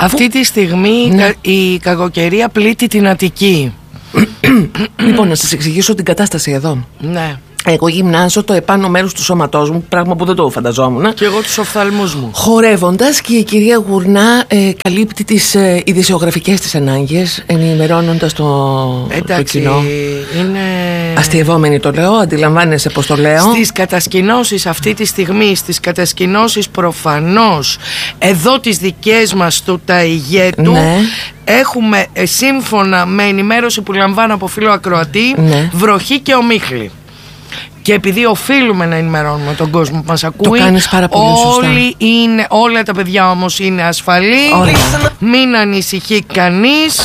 Αυτή τη στιγμή η κακοκαιρία πλήττει την Αττική. Λοιπόν, να σας εξηγήσω την κατάσταση εδώ. Ναι. Εγώ γυμνάζω το επάνω μέρος του σώματός μου, πράγμα που δεν το φανταζόμουν. Και εγώ τους οφθαλμούς μου. Χορεύοντας, και η κυρία Γουρνά καλύπτει τις ειδησιογραφικές της ανάγκες, ενημερώνοντας το κοινό. Είναι... Αστειευόμενη το λέω, αντιλαμβάνεσαι πως το λέω. Στις κατασκηνώσεις αυτή τη στιγμή, στις κατασκηνώσεις προφανώς εδώ τις δικές μας του Ταιγέτου, ναι. Έχουμε σύμφωνα με ενημέρωση που λαμβάνω από φίλο ακροατή, ναι. Βροχή και ομίχλη. Και επειδή οφείλουμε να ενημερώνουμε τον κόσμο που μας ακούει, το κάνεις πάρα πολύ σωστά. Όλα τα παιδιά όμως είναι ασφαλή. Ωραία. Μην ανησυχεί κανείς.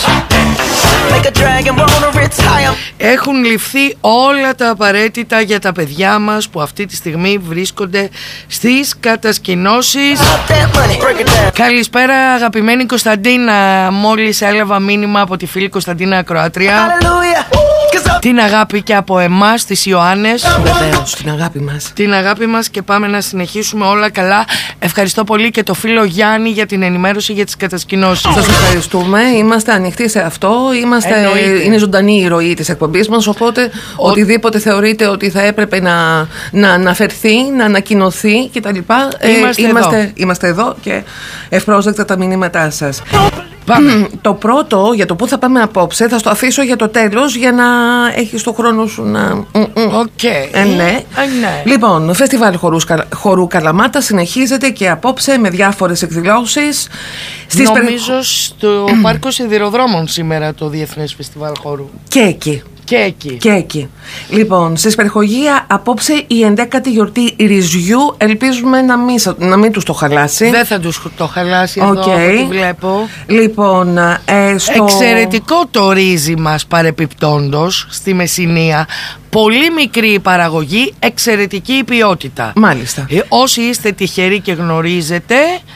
Έχουν ληφθεί όλα τα απαραίτητα για τα παιδιά μας που αυτή τη στιγμή βρίσκονται στις κατασκηνώσεις. Καλησπέρα αγαπημένη Κωνσταντίνα. Μόλις έλαβα μήνυμα από τη φίλη Κωνσταντίνα Ακροάτρια. Την αγάπη και από εμάς, τις Ιωάννες. Βεβαίως, την αγάπη μας. Την αγάπη μας, και πάμε να συνεχίσουμε όλα καλά. Ευχαριστώ πολύ και το φίλο Γιάννη για την ενημέρωση για τις κατασκηνώσεις. Σας ευχαριστούμε. Είμαστε ανοιχτοί σε αυτό. Είναι ζωντανή η ροή της εκπομπής μας. Οπότε οτιδήποτε θεωρείτε ότι θα έπρεπε να αναφερθεί, να ανακοινωθεί κτλ. Είμαστε εδώ και ευπρόσδεκτα τα μηνύματά σας. Το πρώτο για το που θα πάμε απόψε θα στο αφήσω για το τέλος, για να έχεις το χρόνο σου να... Ναι. Λοιπόν, φεστιβάλ χορού Καλαμάτα συνεχίζεται και απόψε με διάφορες εκδηλώσεις. Νομίζω στο Πάρκο Σιδηροδρόμων σήμερα το Διεθνές Φεστιβάλ Χορού. Και εκεί. Λοιπόν, στη Σπερχογία απόψε η 11η γιορτή Ρυζιού. Ελπίζουμε να μην τους το χαλάσει. Δεν θα τους το χαλάσει εδώ, από ό,τι βλέπω. Λοιπόν, εξαιρετικό το ρύζι μας παρεπιπτόντος στη Μεσσηνία. Πολύ μικρή η παραγωγή, εξαιρετική η ποιότητα. Μάλιστα. Όσοι είστε τυχεροί και γνωρίζετε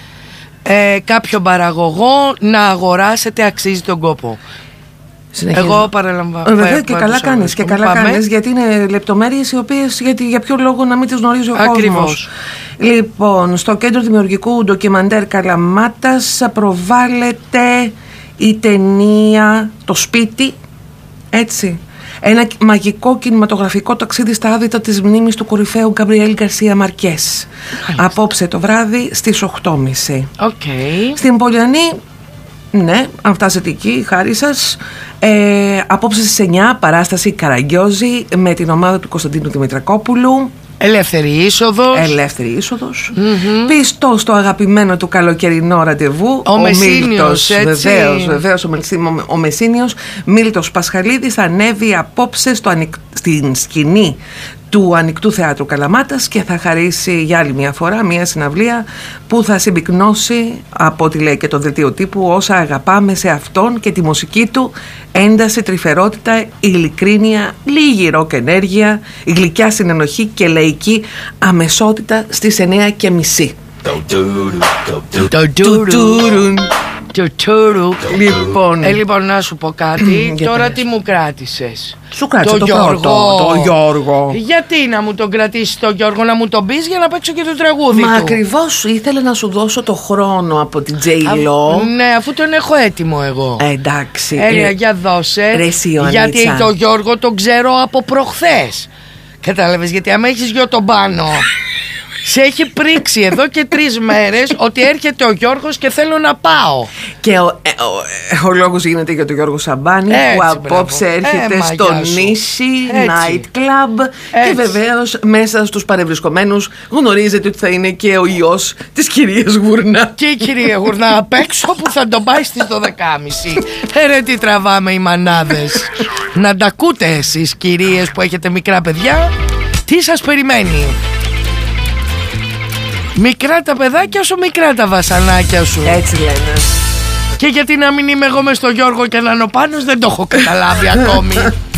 κάποιο παραγωγό, να αγοράσετε, αξίζει τον κόπο. Συνεχίζω. Εγώ παραλαμβάνω. Βέβαια, και καλά κάνεις. Και καλά κάνεις, γιατί είναι λεπτομέρειες οι οποίες, για ποιο λόγο να μην τις γνωρίζει ο κόσμος. Ακριβώς. Λοιπόν, στο Κέντρο Δημιουργικού Ντοκιμαντέρ Καλαμάτας προβάλλεται η ταινία «Το σπίτι», έτσι. Ένα μαγικό κινηματογραφικό ταξίδι στα άδυτα της μνήμης του κορυφαίου Γκαμπριέλ Γκαρσία Μαρκές. Απόψε το βράδυ στις 8.30. Στην Πολιανή, ναι, αν φτάσετε εκεί, χάρη σας. Απόψε στις 9 παράσταση Καραγκιόζη με την ομάδα του Κωνσταντίνου Δημητρακόπουλου. Ελεύθερη είσοδος. Πιστό στο αγαπημένο του καλοκαιρινό ραντεβού. Ο Μεσίνιος, βεβαίως, ο Μεσίνιος Μίλτος Πασχαλίδης θα ανέβει απόψε στην σκηνή του Ανοιχτού Θεάτρου Καλαμάτας και θα χαρίσει για άλλη μια φορά μια συναυλία που θα συμπυκνώσει, από ό,τι λέει και το δελτίο τύπου, όσα αγαπάμε σε αυτόν και τη μουσική του: ένταση, τρυφερότητα, ειλικρίνεια, λίγη ροκ ενέργεια, γλυκιά συνενοχή και λαϊκή αμεσότητα στις 9.30. Λοιπόν, να σου πω κάτι. Τώρα τι μου κράτησες? Σου κράτησε το Γιώργο. Γιατί να μου τον κρατήσεις το Γιώργο, να μου τον πεις για να παίξω και το τραγούδι του? Μα ακριβώς ήθελα να σου δώσω το χρόνο από την J-Lo. Ναι, αφού τον έχω έτοιμο εγώ. Εντάξει. Έλα, για δώσε. Γιατί το Γιώργο τον ξέρω από προχθές. Κατάλαβες, γιατί άμα έχεις γιο τον πάνω, σε έχει πρίξει εδώ και 3 μέρες ότι έρχεται ο Γιώργος και θέλω να πάω. Και ο λόγος γίνεται για τον Γιώργο Σαμπάνη, που απόψε έρχεται στο Νήσι Night Club. Και βεβαίως μέσα στους παρευρισκομένους γνωρίζετε ότι θα είναι και ο ιός της κυρίας Γουρνά. Και η κυρία Γουρνά απ' έξω που θα τον πάει στις 12.30. Ρε τι τραβάμε οι μανάδες. Να τα ακούτε εσείς κυρίες που έχετε μικρά παιδιά. Τι σας περιμένει? Μικρά τα παιδάκια όσο μικρά τα βασανάκια σου. Έτσι λένε. Και γιατί να μην είμαι εγώ μες στο Γιώργο και να είναι ο Πάνος, δεν το έχω καταλάβει ακόμη.